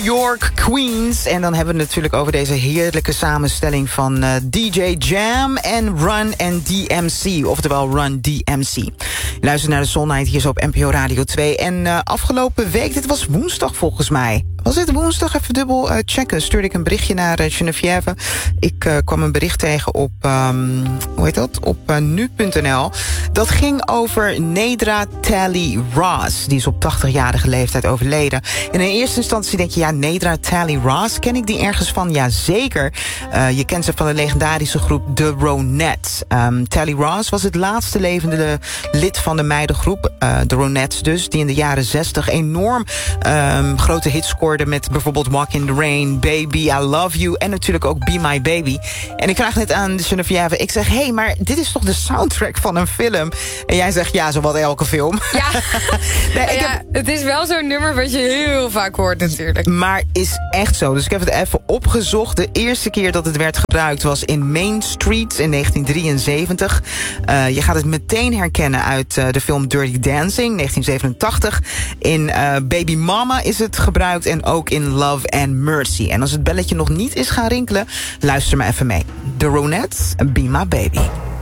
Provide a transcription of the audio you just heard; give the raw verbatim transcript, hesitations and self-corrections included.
New York, Queens. En dan hebben we het natuurlijk over deze heerlijke samenstelling van uh, D J Jam en Run en D M C. Oftewel Run D M C. Je luistert naar de Soul Night hier zo op N P O Radio twee. En uh, afgelopen week, dit was woensdag volgens mij. Was dit woensdag? Even dubbel uh, checken. Stuurde ik een berichtje naar uh, Geneviève. Ik uh, kwam een bericht tegen op, um, hoe heet dat? Op uh, nu punt n l. Dat ging over Nedra Tally Ross. Die is op tachtigjarige leeftijd overleden. En in eerste instantie denk je, ja, Nedra Tally Ross, ken ik die ergens van? Ja, zeker. Uh, je kent ze van de legendarische groep The Ronettes. Um, Tally Ross was het laatste levende lid van de meidengroep. Uh, The Ronettes dus, die in de jaren zestig enorm um, grote hits scoorde met bijvoorbeeld Walk in the Rain, Baby, I Love You en natuurlijk ook Be My Baby. En ik vraag net aan Geneviève, ik zeg, hé, hey, maar dit is toch de soundtrack van een film? En jij zegt, ja, zowat elke film. Ja, nee, ik ja heb... het is wel zo'n nummer wat je heel vaak hoort natuurlijk. Maar is echt zo. Dus ik heb het even opgezocht. De eerste keer dat het werd gebruikt was in Main Street in negentien drieënzeventig. Uh, je gaat het meteen herkennen uit uh, de film Dirty Dancing, negentien zevenentachtig. In uh, Baby Mama is het gebruikt en ook in Love and Mercy. En als het belletje nog niet is gaan rinkelen, luister maar even mee. The Ronettes, Be My Baby.